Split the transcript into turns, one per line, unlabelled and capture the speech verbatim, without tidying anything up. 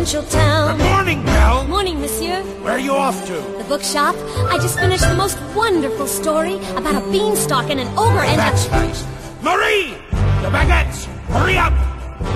provincial town.
Good morning, Belle.
Morning, monsieur.
Where are you off to?
The bookshop. I just finished the most wonderful story about a beanstalk and an ogre and
That's
a...
nice. Marie! The baguettes! Hurry up!